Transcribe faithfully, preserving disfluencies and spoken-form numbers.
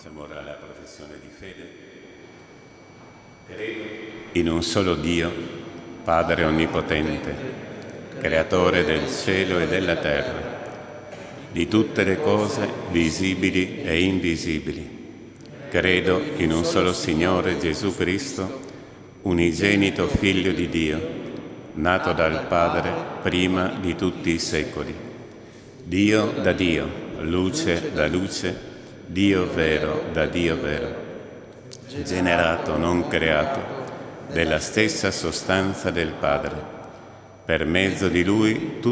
Facciamo ora la professione di fede. Credo in un solo Dio, Padre Onnipotente, Creatore del cielo e della terra, di tutte le cose visibili e invisibili. Credo in un solo Signore Gesù Cristo, unigenito Figlio di Dio, nato dal Padre prima di tutti i secoli. Dio da Dio, luce da luce, Dio vero da Dio vero, generato, non creato, della stessa sostanza del Padre. Per mezzo di Lui tutto